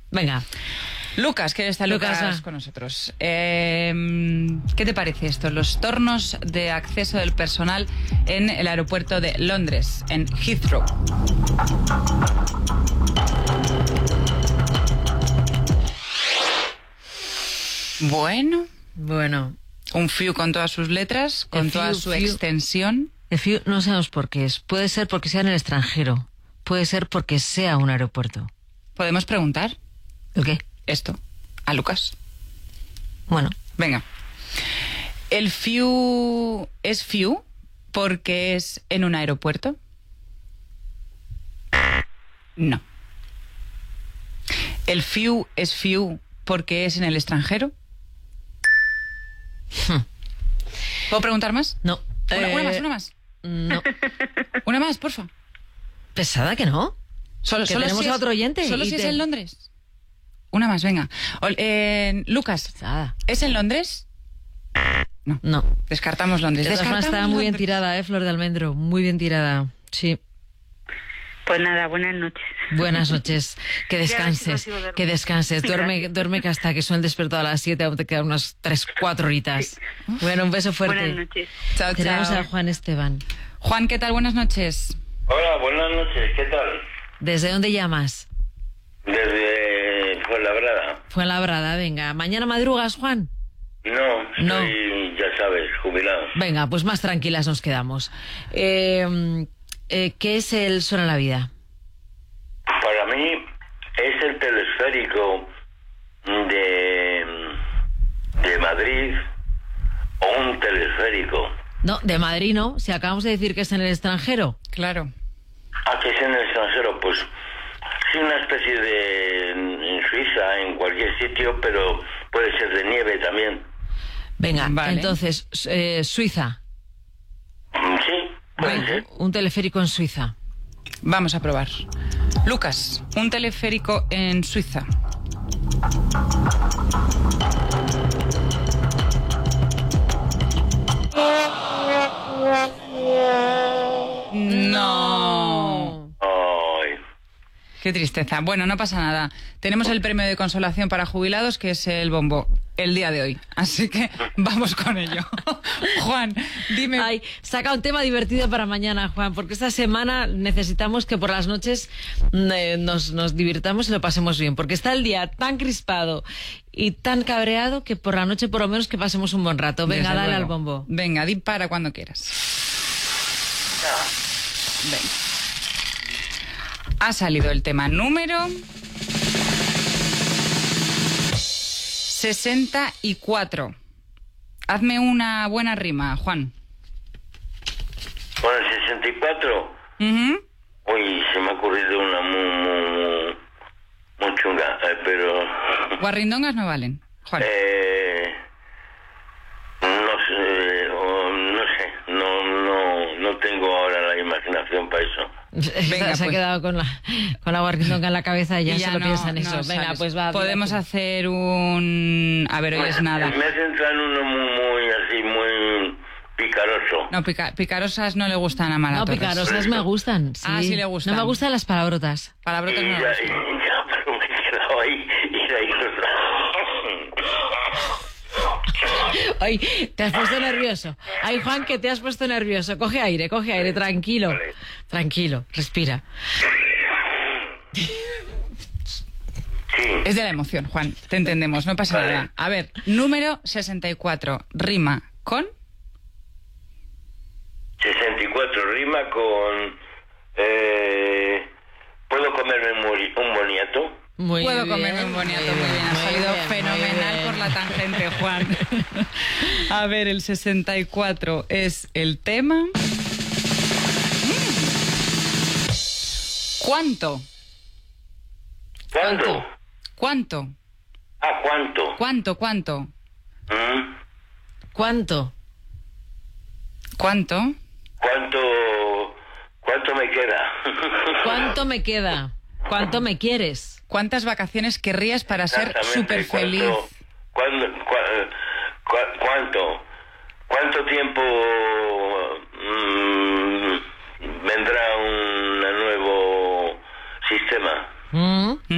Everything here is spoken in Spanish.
Venga. Lucas, que está Lucas con nosotros. ¿Qué te parece esto? Los tornos de acceso del personal en el aeropuerto de Londres, en Heathrow. Bueno. Un few con todas sus letras, con toda su extensión. El few no sabemos por qué es. Puede ser porque sea en el extranjero. Puede ser porque sea un aeropuerto. ¿Podemos preguntar? ¿El qué? Esto, a Lucas. Bueno. Venga. ¿El few es few porque es en un aeropuerto? No. ¿El few es few porque es en el extranjero? ¿Puedo preguntar más? No. Una más. No. Una más, porfa. Pesada que no. Solo tenemos si a otro oyente. Solo si es en Londres. Una más, venga. Pesada. Lucas, ¿es en Londres? No. Descartamos Londres. Está muy bien tirada, Flor de Almendro. Muy bien tirada. Sí. Pues nada, buenas noches. Buenas noches. Que descanses. Que descanses. Duerme que hasta que suene el despertador a las 7, aún te quedan unas 3-4 horitas. Sí. Bueno, un beso fuerte. Buenas noches. Chao, Tenemos a Juan Esteban. Juan, ¿qué tal? Buenas noches. Hola, buenas noches. ¿Qué tal? ¿Desde dónde llamas? Desde Fuenlabrada. Fuenlabrada, venga. ¿Mañana madrugas, Juan? No, ya sabes, jubilado. Venga, pues más tranquilas nos quedamos. ¿Qué es el Suena la Vida? Para mí es el telesférico de Madrid o un telesférico. No, de Madrid no. Si acabamos de decir que es en el extranjero. Claro. Que es en el extranjero, pues sí, una especie en Suiza, en cualquier sitio, pero puede ser de nieve también. Venga, vale. Entonces, Suiza. Sí, puede ser. Un teleférico en Suiza. Vamos a probar. Lucas, un teleférico en Suiza. No. Ay. Qué tristeza. Bueno, no pasa nada. Tenemos el premio de consolación para jubilados, que es el bombo, el día de hoy. Así que vamos con ello. Juan, dime... Ay, saca un tema divertido para mañana, Juan, porque esta semana necesitamos que por las noches nos divirtamos y lo pasemos bien, porque está el día tan crispado y tan cabreado que por la noche por lo menos que pasemos un buen rato. Venga, dale al bombo. Venga, di para cuando quieras. Venga. Ha salido el tema número 64. Hazme una buena rima, Juan. Bueno, 64. Uy, se me ha ocurrido una muy chunga, pero... Guarrindongas no valen, Juan. No tengo ahora la imaginación para eso. Venga, se ha quedado con la guarrindonga en la cabeza y ya solo piensa en eso. Venga, sabes. pues va. Podemos hacer un... A ver, hoy es nada. Me has entrado en uno muy picaroso. No, picarosas no le gustan a Mara No, Torres. picarosas me gustan. Sí. Ah, sí le gustan. No me gustan las palabrotas. Palabrotas no le Ya, gustan. pero me he quedado ahí y de ahí Ay, te has puesto nervioso. Ay, Juan, que te has puesto nervioso. Coge aire, tranquilo. Vale. Tranquilo, respira. Sí. Es de la emoción, Juan. Te entendemos, no pasa Vale. nada. A ver, número 64. Rima con... 64 rima con... ¿Puedo comerme un boniato? Puedo comerme un boniato, muy bien. Ha salido fenomenal por la tangente, Juan. A ver, el 64 es el tema... ¿Cuánto? ¿Cuánto? ¿Cuánto? ¿Cuánto? ¿Cuánto? ¿Mm? ¿Cuánto? ¿Cuánto? ¿Cuánto me queda? ¿Cuánto me queda? ¿Cuánto me quieres? ¿Cuántas vacaciones querrías para ser súper feliz? ¿Cuánto tiempo vendrá un nuevo sistema?